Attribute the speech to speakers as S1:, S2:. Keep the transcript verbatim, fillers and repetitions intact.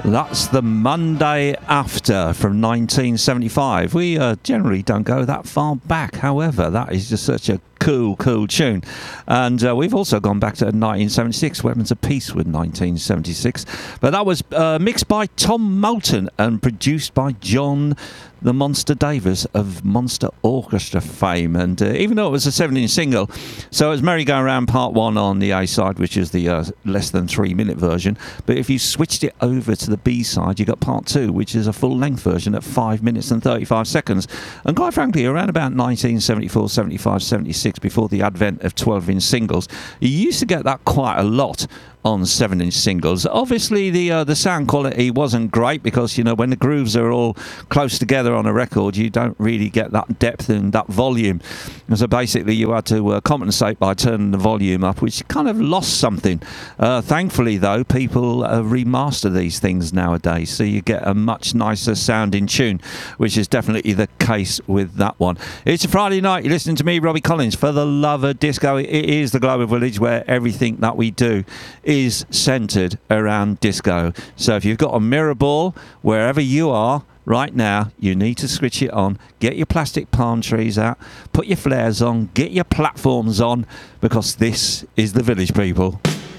S1: That's the Monday After from nineteen seventy-five. We uh, generally don't go that far back. However, that is just such a cool, cool tune. And uh, we've also gone back to nineteen seventy-six, Weapons of Peace with nineteen seventy-six. But that was uh, mixed by Tom Moulton and produced by John the Monster Davis of Monster Orchestra fame. And uh, even though it was a seven-inch single, so it was Merry Go Round Part one on the A-side, which is the uh, less than three-minute version. But if you switched it over to the B-side, you got Part two, which is a full-length version at five minutes and thirty-five seconds. And quite frankly, around about nineteen seventy-four, seventy-five, seventy-six, before the advent of twelve-inch singles, you used to get that quite a lot on seven-inch singles. Obviously, the uh, the sound quality wasn't great because, you know, when the grooves are all close together on a record, you don't really get that depth and that volume. And so basically, you had to uh, compensate by turning the volume up, which kind of lost something. Uh, thankfully, though, people uh, remaster these things nowadays, so you get a much nicer sounding tune, which is definitely the case with that one. It's a Friday night. You're listening to me, Robbie Collins, for the love of disco. It is the Global Village where everything that we do is centered around disco. So if you've got a mirror ball wherever you are right now, you need to switch it on. Get your plastic palm trees out, put your flares on, get your platforms on, because this is the Village, people.